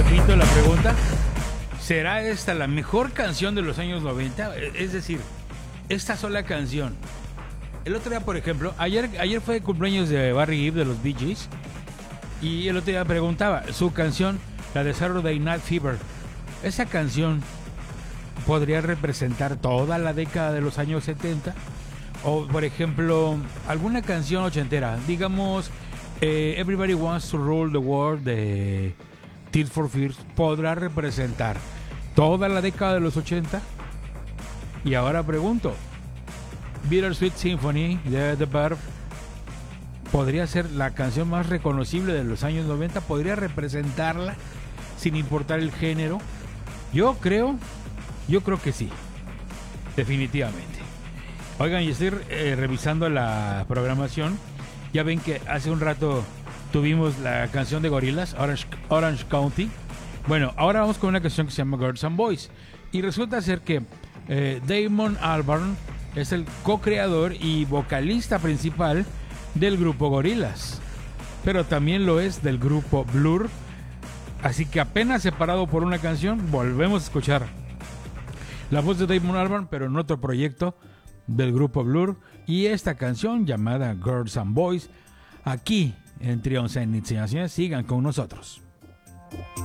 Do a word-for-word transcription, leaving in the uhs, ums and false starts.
repito la pregunta. ¿Será esta la mejor canción de los años noventa? Es decir, esta sola canción. El otro día, por ejemplo, ayer, ayer fue el cumpleaños de Barry Gibb de los Bee Gees. Y el otro día preguntaba, su canción, la de Saturday Night Fever, ¿esa canción podría representar toda la década de los años setenta? O, por ejemplo, alguna canción ochentera, digamos, eh, Everybody Wants to Rule the World de Tears for Fears, ¿podrá representar toda la década de los ochenta? Y ahora pregunto, Bittersweet Symphony de The Verve, ¿podría ser la canción más reconocible de los años noventa? ¿Podría representarla sin importar el género? Yo creo, yo creo que sí, definitivamente. Oigan, y estoy eh, revisando la programación. Ya ven que hace un rato tuvimos la canción de Gorillaz, Orange, Orange County. Bueno, ahora vamos con una canción que se llama Girls and Boys. Y resulta ser que eh, Damon Albarn es el co-creador y vocalista principal del grupo Gorillaz, pero también lo es del grupo Blur. Así que apenas separado por una canción, volvemos a escuchar la voz de Damon Albarn, pero en otro proyecto del grupo Blur, y esta canción llamada Girls and Boys, aquí en Trio once en Sigan con nosotros.